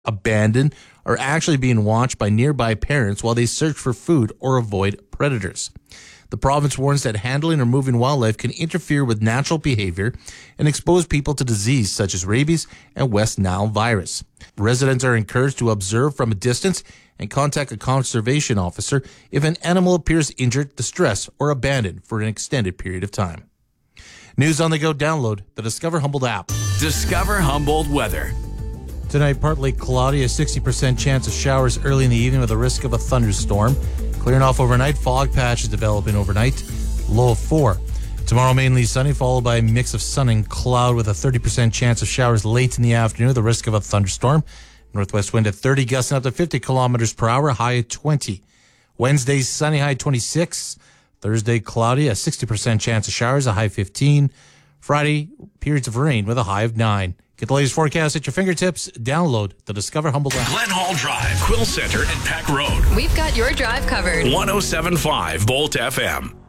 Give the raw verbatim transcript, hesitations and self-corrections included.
abandoned, are actually being watched by nearby parents while they search for food or avoid predators. The province warns that handling or moving wildlife can interfere with natural behavior and expose people to disease such as rabies and West Nile virus. Residents are encouraged to observe from a distance and contact a conservation officer if an animal appears injured, distressed, or abandoned for an extended period of time. News on the go. Download the Discover Humboldt app. Discover Humboldt weather. Tonight, partly cloudy, a sixty percent chance of showers early in the evening with a risk of a thunderstorm. Clearing off overnight, fog patches developing overnight, low of four. Tomorrow, mainly sunny, followed by a mix of sun and cloud with a thirty percent chance of showers late in the afternoon with a risk of a thunderstorm. Northwest wind at thirty, gusting up to fifty kilometers per hour, high at twenty. Wednesday, sunny, high twenty-six. Thursday, cloudy, a sixty percent chance of showers, a high fifteen. Friday, periods of rain with a high of nine. Get the latest forecast at your fingertips. Download the Discover Humboldt app. Glen Hall Drive, Quill Center, and Peck Road. We've got your drive covered. one oh seven point five Volt F M.